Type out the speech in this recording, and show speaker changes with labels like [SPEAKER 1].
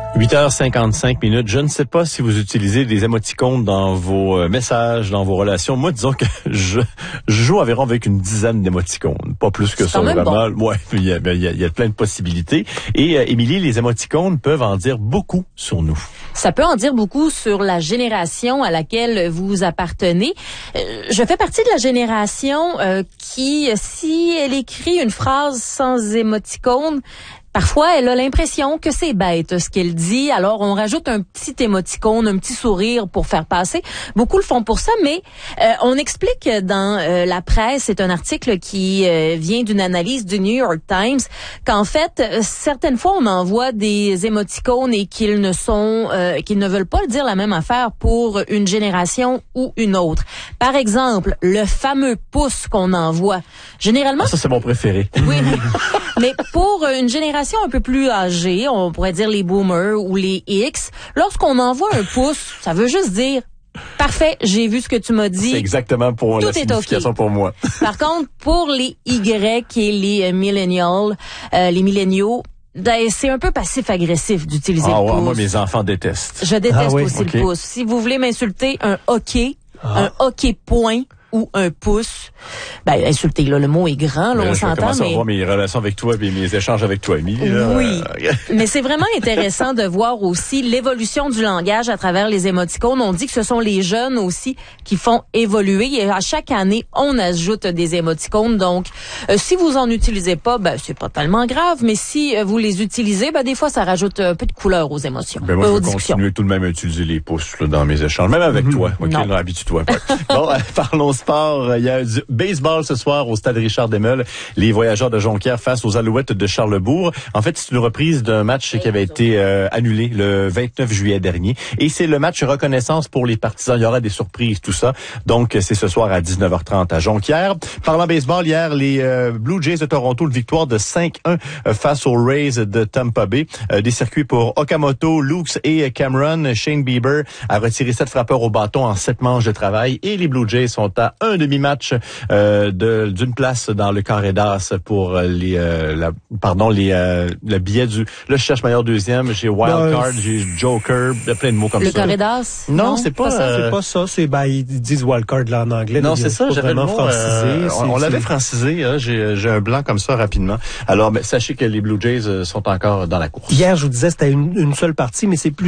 [SPEAKER 1] 8h55. Je ne sais pas si vous utilisez des émoticônes dans vos messages, dans vos relations. Moi, disons que je joue environ avec une dizaine d'émoticônes. Pas plus que ça, vraiment. Bon. Ouais, il y a plein de possibilités. Et Émilie, les émoticônes peuvent en dire beaucoup sur nous.
[SPEAKER 2] Ça peut en dire beaucoup sur la génération à laquelle vous appartenez. Je fais partie de la génération qui, si elle écrit une phrase sans émoticône, parfois, elle a l'impression que c'est bête ce qu'elle dit, alors on rajoute un petit émoticône, un petit sourire pour faire passer. Beaucoup le font pour ça, mais on explique dans la presse, c'est un article qui vient d'une analyse du New York Times, qu'en fait, certaines fois, on envoie des émoticônes et qu'ils ne veulent pas dire la même affaire pour une génération ou une autre. Par exemple, le fameux pouce qu'on envoie. Généralement...
[SPEAKER 1] ça, c'est mon préféré.
[SPEAKER 2] Oui, mais pour une génération un peu plus âgée, on pourrait dire les boomers ou les X, lorsqu'on envoie un pouce, ça veut juste dire « Parfait, j'ai vu ce que tu m'as dit. »
[SPEAKER 1] C'est exactement pour la signification pour moi.
[SPEAKER 2] Par contre, pour les Y et les millennials, les milléniaux, c'est un peu passif-agressif d'utiliser le pouce.
[SPEAKER 1] Moi, mes enfants détestent.
[SPEAKER 2] Je déteste aussi le pouce. Si vous voulez m'insulter, un OK point ou un pouce, insultez, là, le mot est grand, là, on s'entend, mais... Je
[SPEAKER 1] commence à voir mes relations avec toi et mes échanges avec toi, Émilie.
[SPEAKER 2] Oui, mais c'est vraiment intéressant de voir aussi l'évolution du langage à travers les émoticônes. On dit que ce sont les jeunes aussi qui font évoluer et à chaque année, on ajoute des émoticônes. Donc, si vous en utilisez pas, c'est pas tellement grave, mais si vous les utilisez, des fois, ça rajoute un peu de couleur aux émotions,
[SPEAKER 1] moi,
[SPEAKER 2] aux
[SPEAKER 1] je vais
[SPEAKER 2] discussions.
[SPEAKER 1] continuer tout de même à utiliser les pouces là, dans mes échanges, même avec toi. OK, là, habitue-toi. Bon, parlons sport. Il y a du baseball ce soir au stade Richard-Desmeules. Les Voyageurs de Jonquière face aux Alouettes de Charlesbourg. En fait, c'est une reprise d'un match qui avait été annulé le 29 juillet dernier. Et c'est le match reconnaissance pour les partisans. Il y aura des surprises, tout ça. Donc, c'est ce soir à 19h30 à Jonquière. Parlant baseball, hier, les Blue Jays de Toronto, une victoire de 5-1 face aux Rays de Tampa Bay. Des circuits pour Okamoto, Lukes et Cameron. Shane Bieber a retiré 7 frappeurs au bâton en 7 manches de travail. Et les Blue Jays sont à un demi-match d'une place dans le carré d'as pour le billet je cherche meilleur deuxième, j'ai Wild Card, j'ai Joker, plein de mots comme ça.
[SPEAKER 2] Le carré d'as?
[SPEAKER 1] Non, c'est pas ça.
[SPEAKER 3] C'est pas ça, ils disent Wild Card là en anglais.
[SPEAKER 1] Non, c'est ça, j'avais vraiment francisé. On l'avait francisé, hein, j'ai un blanc comme ça rapidement. Alors, sachez que les Blue Jays sont encore dans la course.
[SPEAKER 3] Hier, je vous disais, c'était une seule partie, mais c'est plus